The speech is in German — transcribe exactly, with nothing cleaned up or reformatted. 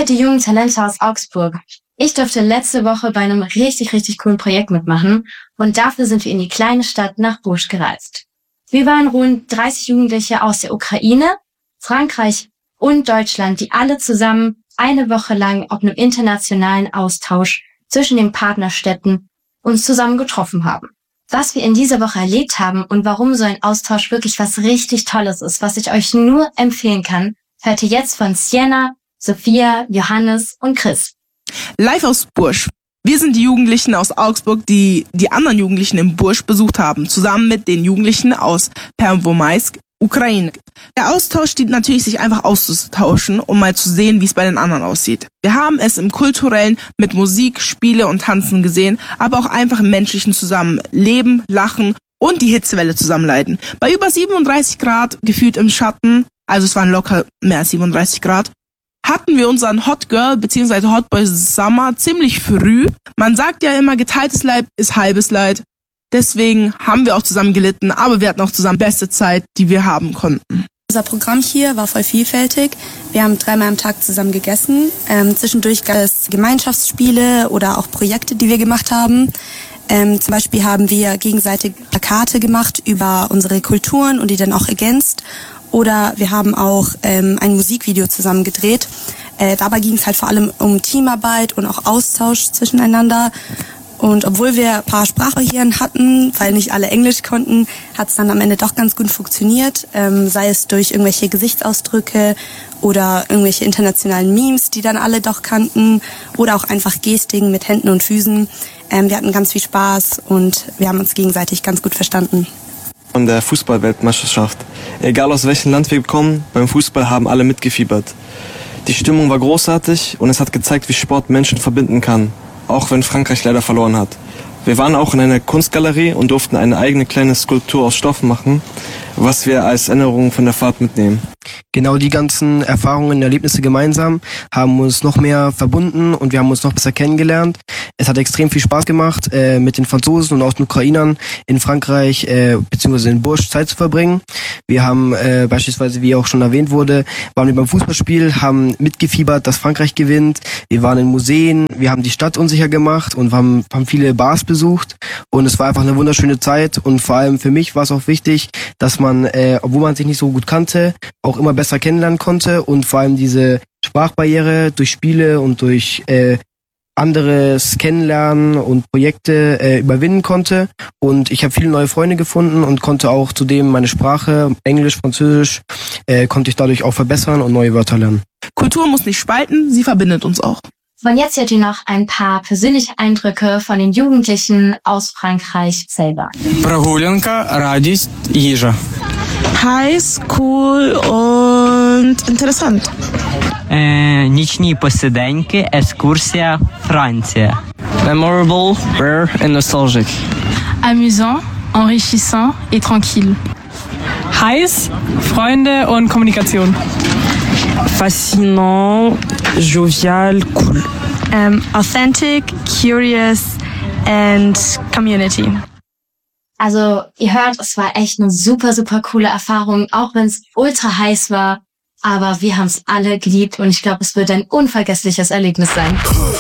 seid die jungen Talente aus Augsburg. Ich durfte letzte Woche bei einem richtig, richtig coolen Projekt mitmachen und dafür sind wir in die kleine Stadt nach Bourges gereist. Wir waren rund dreißig Jugendliche aus der Ukraine, Frankreich und Deutschland, die alle zusammen eine Woche lang auf einem internationalen Austausch zwischen den Partnerstädten uns zusammen getroffen haben. Was wir in dieser Woche erlebt haben und warum so ein Austausch wirklich was richtig Tolles ist, was ich euch nur empfehlen kann, hört ihr jetzt von Sienna, Sophia, Johannes und Chris. Live aus Bourges. Wir sind die Jugendlichen aus Augsburg, die die anderen Jugendlichen in Bourges besucht haben, zusammen mit den Jugendlichen aus Pervomaisk, Ukraine. Der Austausch dient natürlich, sich einfach auszutauschen, um mal zu sehen, wie es bei den anderen aussieht. Wir haben es im Kulturellen mit Musik, Spiele und Tanzen gesehen, aber auch einfach im menschlichen Zusammenleben, Lachen und die Hitzewelle zusammenleiden. Bei über siebenunddreißig Grad, gefühlt im Schatten, also es waren locker mehr als siebenunddreißig Grad, hatten wir unseren Hot Girl bzw. Hot Boy Summer ziemlich früh. Man sagt ja immer, geteiltes Leid ist halbes Leid. Deswegen haben wir auch zusammen gelitten, aber wir hatten auch zusammen beste Zeit, die wir haben konnten. Unser Programm hier war voll vielfältig. Wir haben dreimal am Tag zusammen gegessen. Ähm, zwischendurch gab es Gemeinschaftsspiele oder auch Projekte, die wir gemacht haben. Ähm, zum Beispiel haben wir gegenseitig Plakate gemacht über unsere Kulturen und die dann auch ergänzt. Oder wir haben auch ähm, ein Musikvideo zusammen gedreht. Äh, dabei ging es halt vor allem um Teamarbeit und auch Austausch zwischeneinander. Und obwohl wir ein paar Sprachbarrieren hatten, weil nicht alle Englisch konnten, hat es dann am Ende doch ganz gut funktioniert. Ähm, sei es durch irgendwelche Gesichtsausdrücke oder irgendwelche internationalen Memes, die dann alle doch kannten. Oder auch einfach Gestiken mit Händen und Füßen. Ähm, wir hatten ganz viel Spaß und wir haben uns gegenseitig ganz gut verstanden. Von der Fußball-Weltmeisterschaft. Egal aus welchem Land wir kommen, beim Fußball haben alle mitgefiebert. Die Stimmung war großartig und es hat gezeigt, wie Sport Menschen verbinden kann, auch wenn Frankreich leider verloren hat. Wir waren auch in einer Kunstgalerie und durften eine eigene kleine Skulptur aus Stoff machen, was wir als Erinnerung von der Fahrt mitnehmen. Genau die ganzen Erfahrungen und Erlebnisse gemeinsam haben uns noch mehr verbunden und wir haben uns noch besser kennengelernt. Es hat extrem viel Spaß gemacht, äh, mit den Franzosen und auch den Ukrainern in Frankreich äh, bzw. in Bourges Zeit zu verbringen. Wir haben äh, beispielsweise, wie auch schon erwähnt wurde, waren wir beim Fußballspiel, haben mitgefiebert, dass Frankreich gewinnt. Wir waren in Museen, wir haben die Stadt unsicher gemacht und haben, haben viele Bars besucht und es war einfach eine wunderschöne Zeit und vor allem für mich war es auch wichtig, dass man, äh, obwohl man sich nicht so gut kannte, auch immer besser kennenlernen konnte und vor allem diese Sprachbarriere durch Spiele und durch äh, anderes Kennenlernen und Projekte äh, überwinden konnte. Und ich habe viele neue Freunde gefunden und konnte auch zudem meine Sprache, Englisch, Französisch, äh, konnte ich dadurch auch verbessern und neue Wörter lernen. Kultur muss nicht spalten, sie verbindet uns auch. Und jetzt hört ihr noch ein paar persönliche Eindrücke von den Jugendlichen aus Frankreich selber. Прогулянка, радість, їжа. Heiß, cool und interessant. Е, нічні посиденьки, екскурсія, Франція. Memorable, rare and nostalgic. Amusant, enrichissant et tranquille. Heiß, Freunde und Kommunikation. Fascinant, jovial, cool. Um, authentic, curious and community. Also ihr hört, es war echt eine super, super coole Erfahrung, auch wenn es ultra heiß war. Aber wir haben es alle geliebt und ich glaube, es wird ein unvergessliches Erlebnis sein.